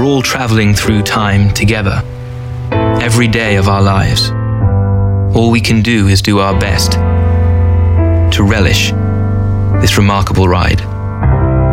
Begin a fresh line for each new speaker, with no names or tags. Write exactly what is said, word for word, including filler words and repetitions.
all traveling through time together, every day of our lives. All we can do is do our best to relish this remarkable ride.